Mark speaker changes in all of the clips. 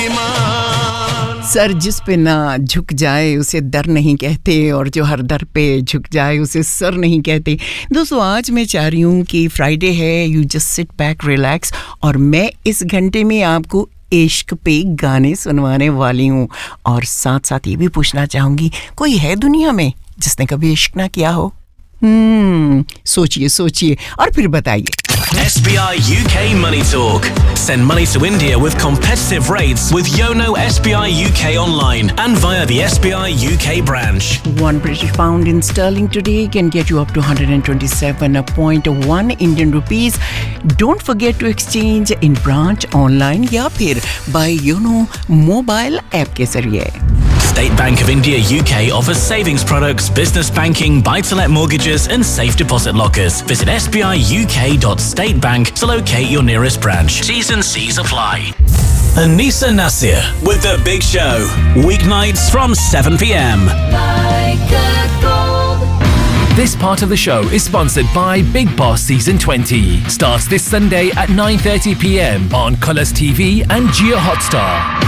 Speaker 1: Sir जिस पे ना झुक जाए उसे दर नहीं कहते और जो हर दर पे झुक जाए उसे सर नहीं कहते। दोस्तों आज मैं चाह रही हूँ कि फ्राइडे है, you just sit back relax और मैं इस घंटे में आपको इश्क पे गाने सुनवाने वाली हूँ और साथ साथ ये भी पूछना चाहूँगी कोई है दुनिया में जिसने कभी इश्क ना किया हो? सोचिए और फिर बताइए।
Speaker 2: SBI UK Money Talk. Send money to India with competitive rates with Yono SBI UK online and via the SBI UK branch.
Speaker 1: £1 in sterling today can get you up to 127.1 Indian rupees. Don't forget to exchange in branch, online या फिर by Yono mobile app के जरिए।
Speaker 2: State Bank of India UK offers savings products, business banking, buy-to-let mortgages and safe deposit lockers. Visit sbiuk.statebank to locate your nearest branch. T's and C's apply. Anisa Nasir with The Big Show. Weeknights from 7 p.m.
Speaker 3: This part of the show is sponsored by Big Boss Season 20. Starts this Sunday at 9:30 p.m. on Colours TV and Jio Hotstar.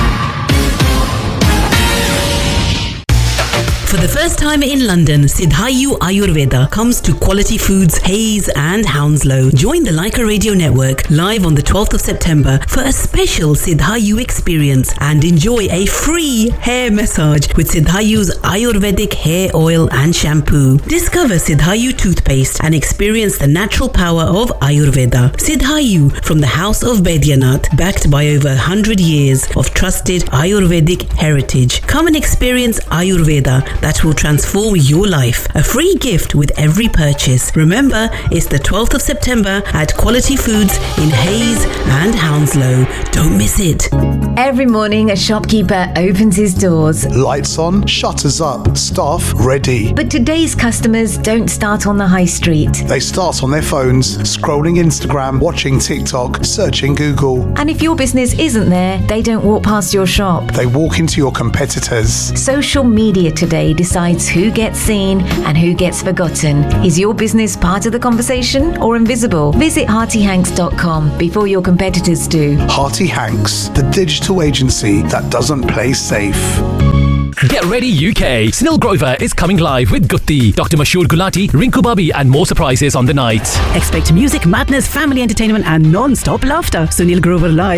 Speaker 4: For the first time in London, Siddhayu Ayurveda comes to Quality Foods, Hayes and Hounslow. Join the Leica Radio Network live on the 12th of September for a special Siddhayu experience and enjoy a free hair massage with Siddhayu's Ayurvedic hair oil and shampoo. Discover Siddhayu toothpaste and experience the natural power of Ayurveda. Siddhayu from the House of Baidyanath, backed by over 100 years of trusted Ayurvedic heritage. Come and experience Ayurveda that will transform your life. A free gift with every purchase. Remember, it's the 12th of September at Quality Foods in Hayes and Hounslow. Don't miss it.
Speaker 5: Every morning, a shopkeeper opens his doors.
Speaker 6: Lights on, shutters up, staff ready.
Speaker 5: But today's customers don't start on the high street.
Speaker 6: They start on their phones, scrolling Instagram, watching TikTok, searching Google.
Speaker 5: And if your business isn't there, they don't walk past your shop.
Speaker 6: They walk into your competitors.
Speaker 5: Social media today decides who gets seen and who gets forgotten. Is your business part of the conversation or invisible? Visit HeartyHanks.com before your competitors do.
Speaker 6: Hearty Hanks, the digital agency that doesn't play safe.
Speaker 3: Get ready UK. Snil Grover is coming live with Gutti, Dr. Mashoor Gulati, Rinku Babi and more surprises on the night.
Speaker 7: Expect music, madness, family entertainment and non-stop laughter. Sunil Grover live